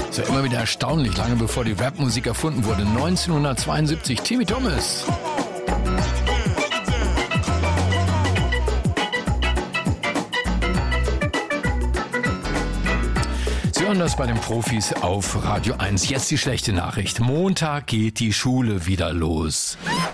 Ist ja immer wieder erstaunlich, lange bevor die Rapmusik erfunden wurde. 1972, Timmy Thomas. Sie hören das bei den Profis auf Radio 1. Jetzt die schlechte Nachricht. Montag geht die Schule wieder los.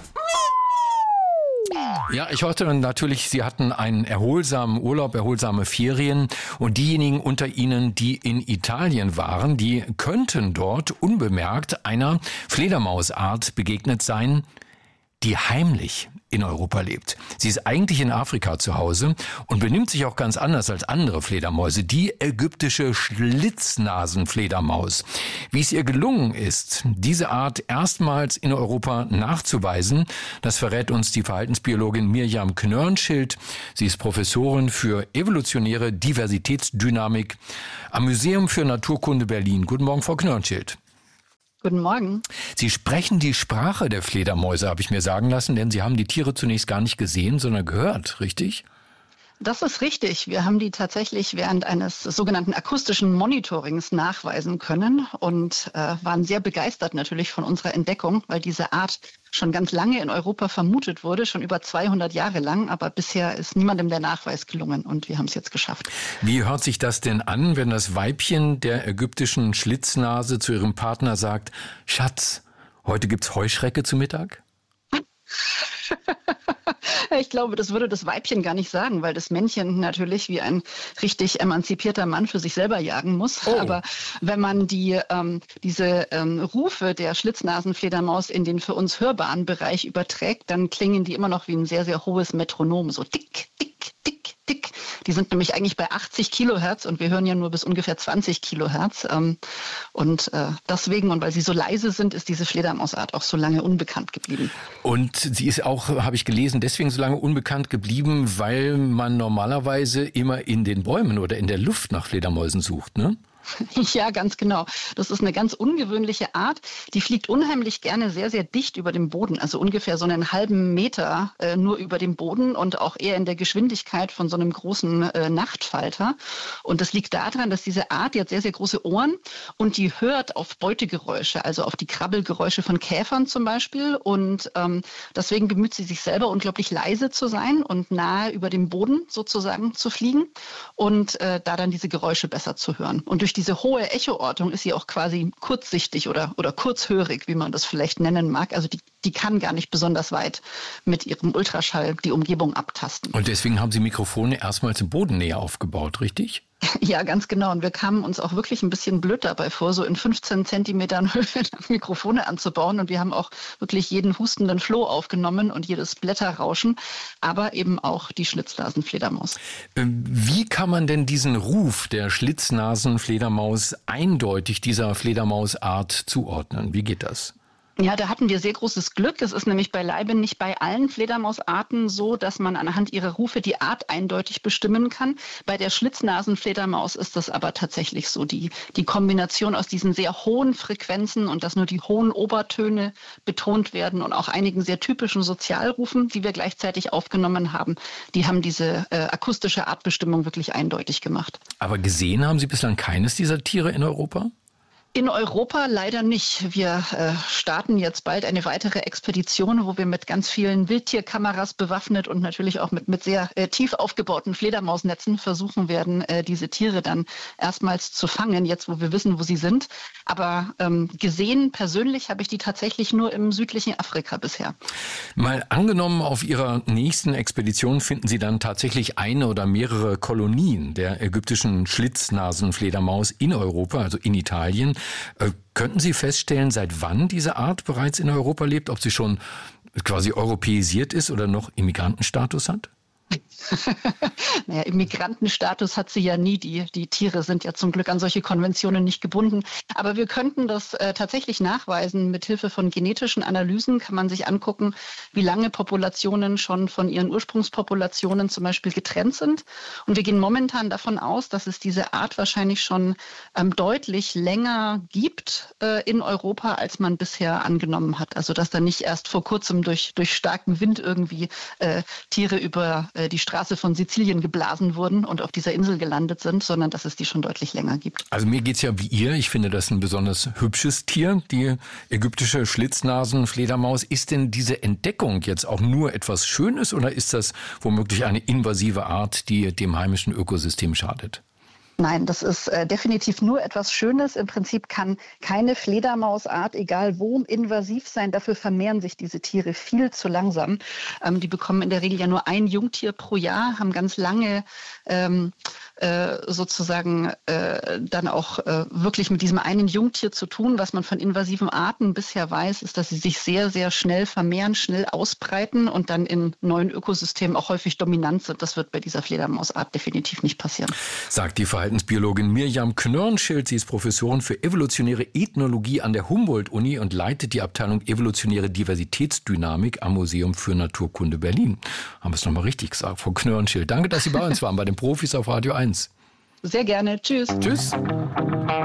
Ja, ich hörte natürlich, Sie hatten einen erholsamen Urlaub, erholsame Ferien und diejenigen unter Ihnen, die in Italien waren, die könnten dort unbemerkt einer Fledermausart begegnet sein, die heimlich in Europa lebt. Sie ist eigentlich in Afrika zu Hause und benimmt sich auch ganz anders als andere Fledermäuse, die ägyptische Schlitznasenfledermaus. Wie es ihr gelungen ist, diese Art erstmals in Europa nachzuweisen, das verrät uns die Verhaltensbiologin Mirjam Knörnschild. Sie ist Professorin für evolutionäre Diversitätsdynamik am Museum für Naturkunde Berlin. Guten Morgen, Frau Knörnschild. Guten Morgen. Sie sprechen die Sprache der Fledermäuse, habe ich mir sagen lassen, denn Sie haben die Tiere zunächst gar nicht gesehen, sondern gehört, richtig? Das ist richtig. Wir haben die tatsächlich während eines sogenannten akustischen Monitorings nachweisen können und waren sehr begeistert natürlich von unserer Entdeckung, weil diese Art schon ganz lange in Europa vermutet wurde, schon über 200 Jahre lang, aber bisher ist niemandem der Nachweis gelungen und wir haben es jetzt geschafft. Wie hört sich das denn an, wenn das Weibchen der ägyptischen Schlitznase zu ihrem Partner sagt, Schatz, heute gibt's Heuschrecke zu Mittag? Ich glaube, das würde das Weibchen gar nicht sagen, weil das Männchen natürlich wie ein richtig emanzipierter Mann für sich selber jagen muss. Oh. Aber wenn man diese Rufe der Schlitznasenfledermaus in den für uns hörbaren Bereich überträgt, dann klingen die immer noch wie ein sehr, sehr hohes Metronom, so tick, tick, tick, tick. Die sind nämlich eigentlich bei 80 Kilohertz und wir hören ja nur bis ungefähr 20 Kilohertz. Deswegen, und weil sie so leise sind, ist diese Fledermausart auch so lange unbekannt geblieben. Und sie ist auch, habe ich gelesen, deswegen so lange unbekannt geblieben, weil man normalerweise immer in den Bäumen oder in der Luft nach Fledermäusen sucht, ne? Ja, ganz genau. Das ist eine ganz ungewöhnliche Art. Die fliegt unheimlich gerne sehr, sehr dicht über dem Boden, also ungefähr so einen halben Meter nur über dem Boden und auch eher in der Geschwindigkeit von so einem großen Nachtfalter. Und das liegt daran, dass diese Art, die hat sehr, sehr große Ohren und die hört auf Beutegeräusche, also auf die Krabbelgeräusche von Käfern zum Beispiel. Und deswegen bemüht sie sich selber unglaublich leise zu sein und nahe über dem Boden sozusagen zu fliegen und da dann diese Geräusche besser zu hören. Und durch diese hohe Echoortung ist sie auch quasi kurzsichtig oder kurzhörig, wie man das vielleicht nennen mag. Also die kann gar nicht besonders weit mit ihrem Ultraschall die Umgebung abtasten. Und deswegen haben Sie Mikrofone erstmals in Bodennähe aufgebaut, richtig? Ja, ganz genau. Und wir kamen uns auch wirklich ein bisschen blöd dabei vor, so in 15 Zentimetern Höhe Mikrofone anzubauen. Und wir haben auch wirklich jeden hustenden Floh aufgenommen und jedes Blätterrauschen, aber eben auch die Schlitznasenfledermaus. Wie kann man denn diesen Ruf der Schlitznasenfledermaus eindeutig dieser Fledermausart zuordnen? Wie geht das? Ja, da hatten wir sehr großes Glück. Es ist nämlich beileibe nicht bei allen Fledermausarten so, dass man anhand ihrer Rufe die Art eindeutig bestimmen kann. Bei der Schlitznasenfledermaus ist das aber tatsächlich so. Die Kombination aus diesen sehr hohen Frequenzen und dass nur die hohen Obertöne betont werden und auch einigen sehr typischen Sozialrufen, die wir gleichzeitig aufgenommen haben, die haben diese akustische Artbestimmung wirklich eindeutig gemacht. Aber gesehen haben Sie bislang keines dieser Tiere in Europa? In Europa leider nicht. Wir starten jetzt bald eine weitere Expedition, wo wir mit ganz vielen Wildtierkameras bewaffnet und natürlich auch mit sehr tief aufgebauten Fledermausnetzen versuchen werden, diese Tiere dann erstmals zu fangen, jetzt wo wir wissen, wo sie sind. Aber gesehen persönlich habe ich die tatsächlich nur im südlichen Afrika bisher. Mal angenommen, auf Ihrer nächsten Expedition finden Sie dann tatsächlich eine oder mehrere Kolonien der ägyptischen Schlitznasenfledermaus in Europa, also in Italien. Könnten Sie feststellen, seit wann diese Art bereits in Europa lebt? Ob sie schon quasi europäisiert ist oder noch Immigrantenstatus hat? Naja, Immigrantenstatus hat sie ja nie. Die Tiere sind ja zum Glück an solche Konventionen nicht gebunden. Aber wir könnten das tatsächlich nachweisen. Mit Hilfe von genetischen Analysen kann man sich angucken, wie lange Populationen schon von ihren Ursprungspopulationen zum Beispiel getrennt sind. Und wir gehen momentan davon aus, dass es diese Art wahrscheinlich schon deutlich länger gibt in Europa, als man bisher angenommen hat. Also dass da nicht erst vor kurzem durch starken Wind irgendwie Tiere über die Straße von Sizilien geblasen wurden und auf dieser Insel gelandet sind, sondern dass es die schon deutlich länger gibt. Also mir geht's ja wie ihr. Ich finde das ein besonders hübsches Tier, die ägyptische Schlitznasenfledermaus. Ist denn diese Entdeckung jetzt auch nur etwas Schönes oder ist das womöglich eine invasive Art, die dem heimischen Ökosystem schadet? Nein, das ist definitiv nur etwas Schönes. Im Prinzip kann keine Fledermausart, egal wo, invasiv sein. Dafür vermehren sich diese Tiere viel zu langsam. Die bekommen in der Regel ja nur ein Jungtier pro Jahr, haben ganz lange sozusagen dann auch wirklich mit diesem einen Jungtier zu tun. Was man von invasiven Arten bisher weiß, ist, dass sie sich sehr, sehr schnell vermehren, schnell ausbreiten und dann in neuen Ökosystemen auch häufig dominant sind. Das wird bei dieser Fledermausart definitiv nicht passieren. Sagt die Verhaltensbiologin Mirjam Knörnschild. Sie ist Professorin für evolutionäre Ethnologie an der Humboldt-Uni und leitet die Abteilung Evolutionäre Diversitätsdynamik am Museum für Naturkunde Berlin. Haben wir es nochmal richtig gesagt, Frau Knörnschild. Danke, dass Sie bei uns waren, bei den Profis auf Radio 1. Sehr gerne. Tschüss. Tschüss.